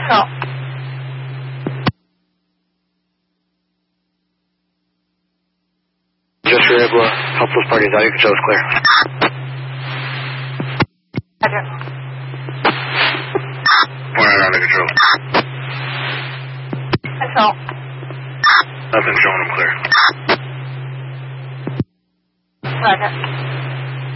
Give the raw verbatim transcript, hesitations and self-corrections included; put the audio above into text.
Control. Just for able to help those parties out. Your control is clear. Roger. Four nine under control. Control. Nothing showing them clear. Roger.